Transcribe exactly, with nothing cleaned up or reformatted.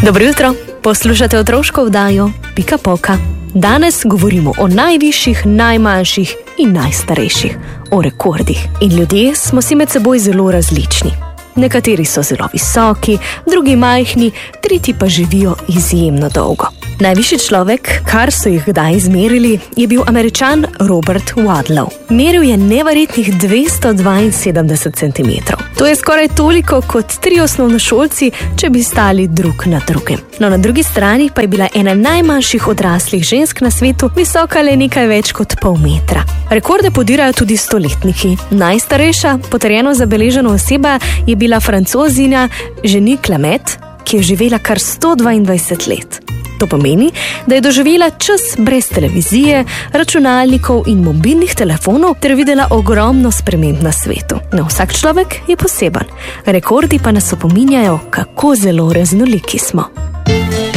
Dobro jutro, poslušate otroško oddajo Pika Poka. Danes govorimo o najvišjih, najmanjših in najstarejših, o rekordih. In ljudje smo si med seboj zelo različni. Nekateri so zelo visoki, drugi majhni, tretji pa živijo izjemno dolgo. Najvišji človek, kar so jih kdaj izmerili, je bil Američan Robert Wadlow. Meril je neverjetnih dvesto dvainsedemdeset centimetrov. To je skoraj toliko kot tri osnovnošolci, če bi stali drug na drugem. No, na drugi strani pa je bila ena najmanjših odraslih žensk na svetu, visoka le nekaj več kot pol metra. Rekorde podirajo tudi stoletniki. Najstarejša, potrjeno zabeležena oseba je bila Francozina Jenny Clement, ki je živela kar sto dvaindvajset let. To pomeni, da je doživela čas brez televizije, računalnikov in mobilnih telefonov ter videla ogromno sprememb na svetu. No, vsak človek je poseben. Rekordi pa nas opominjajo, kako zelo raznoliki smo.